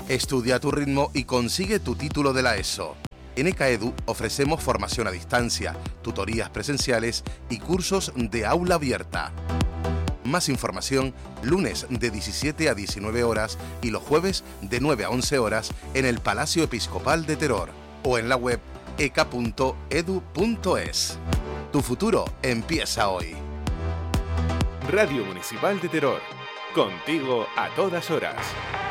Estudia a tu ritmo y consigue tu título de la ESO. En ECAEDU ofrecemos formación a distancia, tutorías presenciales y cursos de aula abierta. Más información lunes de 17 a 19 horas y los jueves de 9 a 11 horas en el Palacio Episcopal de Teror o en la web eca.edu.es. Tu futuro empieza hoy. Radio Municipal de Teror. Contigo a todas horas.